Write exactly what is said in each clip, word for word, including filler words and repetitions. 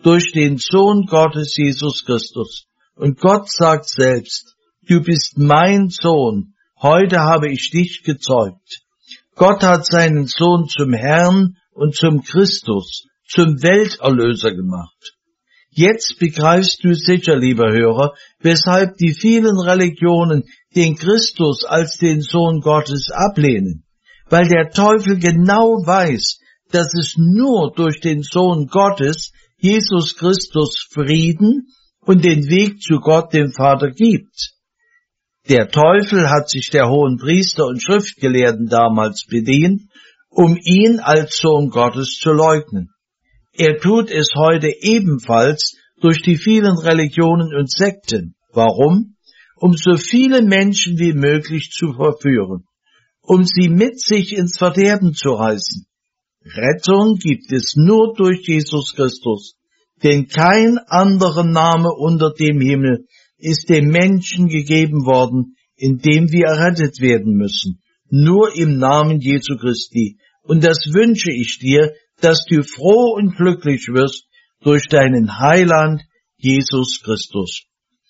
durch den Sohn Gottes, Jesus Christus. Und Gott sagt selbst, du bist mein Sohn, heute habe ich dich gezeugt. Gott hat seinen Sohn zum Herrn und zum Christus, zum Welterlöser gemacht. Jetzt begreifst du sicher, lieber Hörer, weshalb die vielen Religionen den Christus als den Sohn Gottes ablehnen. Weil der Teufel genau weiß, dass es nur durch den Sohn Gottes, Jesus Christus, Frieden und den Weg zu Gott, dem Vater, gibt. Der Teufel hat sich der hohen Priester und Schriftgelehrten damals bedient, um ihn als Sohn Gottes zu leugnen. Er tut es heute ebenfalls durch die vielen Religionen und Sekten. Warum? Um so viele Menschen wie möglich zu verführen, um sie mit sich ins Verderben zu reißen. Rettung gibt es nur durch Jesus Christus, denn kein anderer Name unter dem Himmel ist dem Menschen gegeben worden, in dem wir errettet werden müssen, nur im Namen Jesu Christi. Und das wünsche ich dir, dass du froh und glücklich wirst durch deinen Heiland Jesus Christus.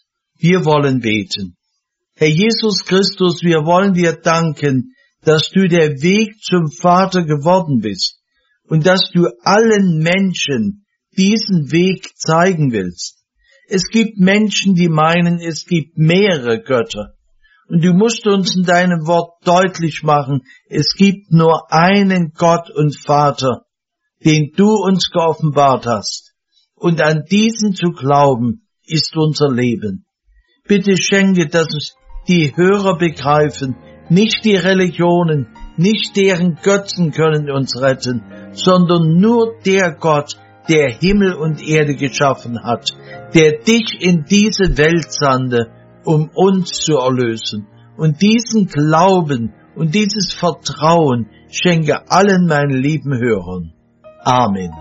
Wir wollen beten. Herr Jesus Christus, wir wollen dir danken, dass du der Weg zum Vater geworden bist und dass du allen Menschen diesen Weg zeigen willst. Es gibt Menschen, die meinen, es gibt mehrere Götter. Und du musst uns in deinem Wort deutlich machen, es gibt nur einen Gott und Vater, den du uns geoffenbart hast. Und an diesen zu glauben, ist unser Leben. Bitte schenke, dass es die Hörer begreifen, nicht die Religionen, nicht deren Götzen können uns retten, sondern nur der Gott, der Himmel und Erde geschaffen hat, der dich in diese Welt sandte, um uns zu erlösen. Und diesen Glauben und dieses Vertrauen schenke allen meinen lieben Hörern. Amen.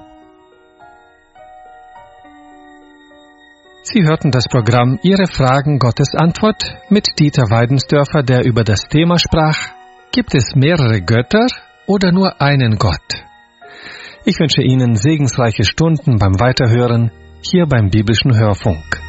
Sie hörten das Programm Ihre Fragen, Gottes Antwort mit Dieter Weidensdörfer, der über das Thema sprach: Gibt es mehrere Götter oder nur einen Gott? Ich wünsche Ihnen segensreiche Stunden beim Weiterhören hier beim Biblischen Hörfunk.